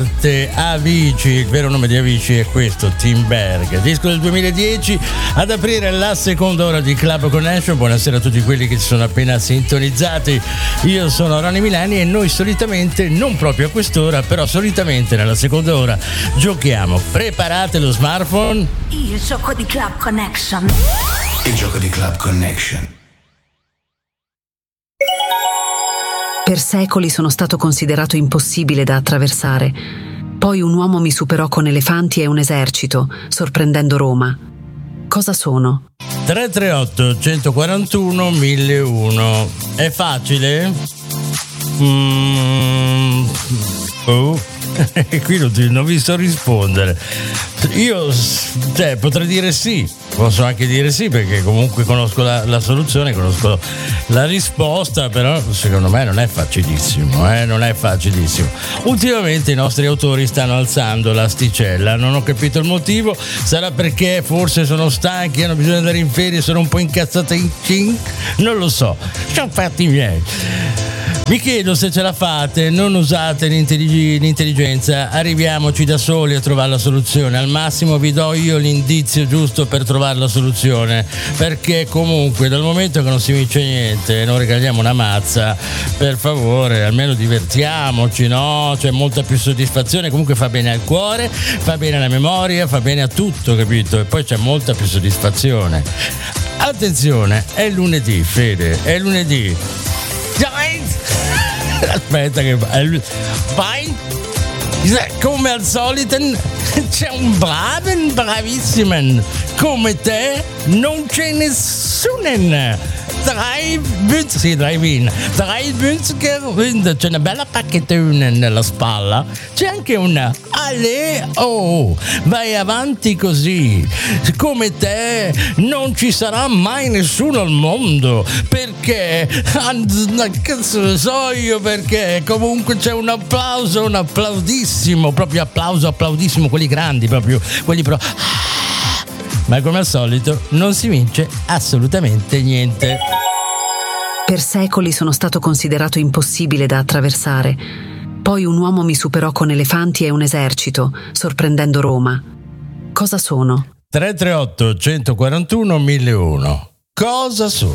Avicii, il vero nome di Avicii è questo, Tim Berg, disco del 2010, ad aprire la seconda ora di Club Connection. Buonasera a tutti quelli che si sono appena sintonizzati. Io sono Ronny Milani e noi solitamente, non proprio a quest'ora, però solitamente nella seconda ora giochiamo. Preparate lo smartphone. Il gioco di Club Connection. Il gioco di Club Connection. Per secoli sono stato considerato impossibile da attraversare. Poi un uomo mi superò con elefanti e un esercito, sorprendendo Roma. Cosa sono? 338 141 1001. È facile? Qui non vi so rispondere. Io potrei dire sì, posso anche dire sì perché comunque conosco la soluzione, conosco la risposta, però secondo me non è facilissimo, non è facilissimo. Ultimamente i nostri autori stanno alzando l'asticella, non ho capito il motivo, sarà perché forse sono stanchi, hanno bisogno di andare in ferie, sono un po' incazzati, non lo so, sono fatti miei. Vi chiedo se ce la fate, non usate l'intelligenza, arriviamoci da soli a trovare la soluzione. Al massimo vi do io l'indizio giusto per trovare la soluzione, perché comunque dal momento che non si vince niente, non regaliamo una mazza, per favore, almeno divertiamoci, no? C'è molta più soddisfazione, comunque fa bene al cuore, fa bene alla memoria, fa bene a tutto, capito? E poi c'è molta più soddisfazione. Attenzione, è lunedì, Fede, è lunedì. Aspetta che vai, come al solito c'è un bravissimo come te, non c'è nessuno. Drei Bünziger, c'è una bella pacchettona nella spalla, c'è anche una vai avanti così, come te non ci sarà mai nessuno al mondo, perché cazzo so io, perché comunque c'è un applauso, un applaudissimo, proprio applaudissimo, quelli grandi proprio, quelli però. Ma come al solito non si vince assolutamente niente. Per secoli sono stato considerato impossibile da attraversare. Poi un uomo mi superò con elefanti e un esercito, sorprendendo Roma. Cosa sono? 338 141 1001. Cosa sono?